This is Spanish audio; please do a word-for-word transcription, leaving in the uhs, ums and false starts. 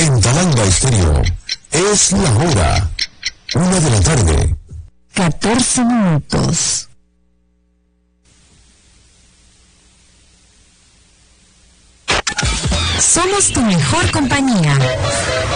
En Talanga Estéreo es la hora, una de la tarde. catorce minutos. Somos tu mejor compañía.